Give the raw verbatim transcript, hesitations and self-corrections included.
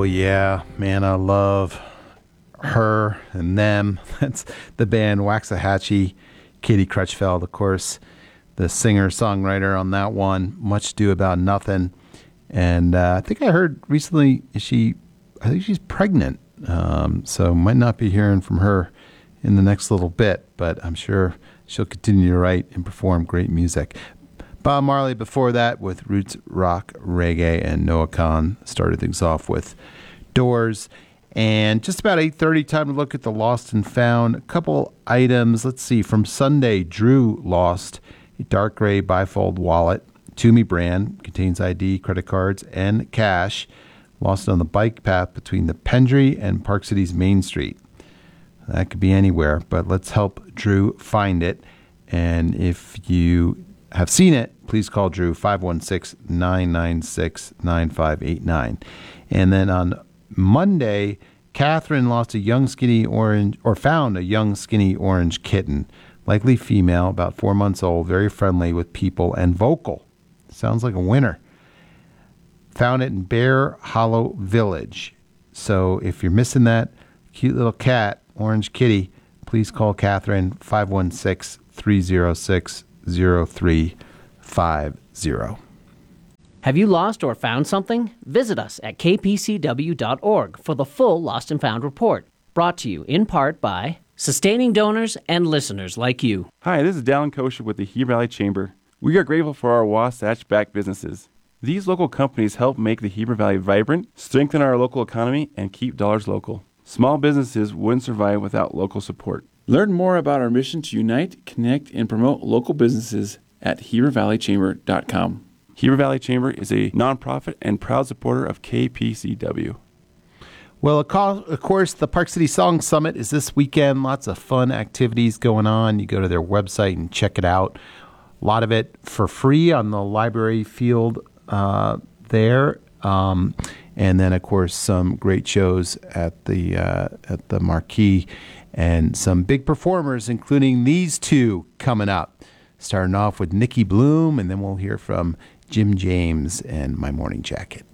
yeah, man, I love her and them. That's the band Waxahachie. Katie Crutchfeld, of course, the singer-songwriter on that one. Much Ado About Nothing. And uh, I think I heard recently she, I think she's pregnant. Um, so might not be hearing from her in the next little bit, but I'm sure she'll continue to write and perform great music. Bob Marley before that with roots rock, reggae, and Noah Kahan started things off with Doors. And just about eight thirty, time to look at the lost and found. A couple items. Let's see. From Sunday, Drew lost a dark gray bifold wallet. Toomey brand, contains I D, credit cards, and cash. Lost it on the bike path between the Pendry and Park City's Main Street. That could be anywhere, but let's help Drew find it. And if you have seen it, please call Drew, five one six, nine nine six, nine five eight nine. And then on Monday, Catherine lost a young skinny orange, or found a young skinny orange kitten, likely female, about four months old, very friendly with people and vocal. Sounds like a winner. Found it in Bear Hollow Village. So if you're missing that cute little cat, orange kitty, please call Catherine, five one six, three oh six, oh three five oh. Have you lost or found something? Visit us at k p c w dot org for the full Lost and Found report. Brought to you in part by sustaining donors and listeners like you. Hi, this is Dallin Kosher with the Heber Valley Chamber. We are grateful for our Wasatch-backed businesses. These local companies help make the Heber Valley vibrant, strengthen our local economy, and keep dollars local. Small businesses wouldn't survive without local support. Learn more about our mission to unite, connect, and promote local businesses at heber valley chamber dot com. Heber Valley Chamber is a nonprofit and proud supporter of K P C W. Well, of course, the Park City Song Summit is this weekend. Lots of fun activities going on. You go to their website and check it out. A lot of it for free on the library field uh, there. Um, and then, of course, some great shows at the uh, at the marquee and some big performers, including these two coming up. Starting off with Nikki Bloom, and then we'll hear from Jim James and My Morning Jacket.